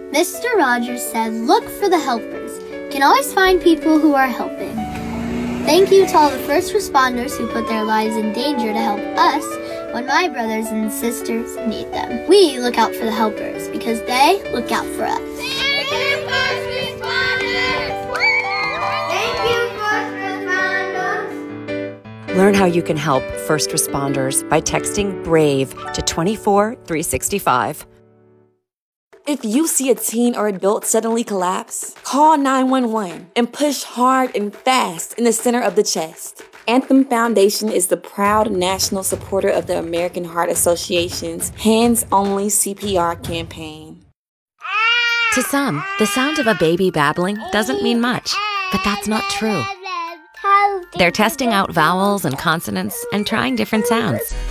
Mr. Rogers said, look for the helpers. You can always find people who are helping. Thank you to all the first responders who put their lives in danger to help us when my brothers and sisters need them. We look out for the helpers because they look out for us. Thank you, first responders! Thank you, first responders! Learn how you can help first responders by texting BRAVE to 24365. If you see a teen or adult suddenly collapse, call 911 and push hard and fast in the center of the chest. Anthem Foundation is the proud national supporter of the American Heart Association's Hands Only CPR campaign. To some, the sound of a baby babbling doesn't mean much, but that's not true. They're testing out vowels and consonants and trying different sounds.